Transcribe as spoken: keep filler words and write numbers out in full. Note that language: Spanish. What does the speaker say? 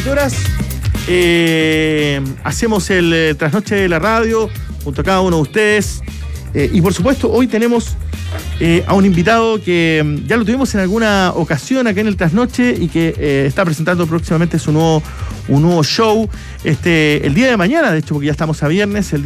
horas eh, hacemos el eh, trasnoche de la radio junto a cada uno de ustedes. Eh, y por supuesto, hoy tenemos eh, a un invitado que mm, ya lo tuvimos en alguna ocasión acá en el trasnoche y que eh, está presentando próximamente su nuevo, un nuevo show este, el día de mañana, de hecho, porque ya estamos a viernes. El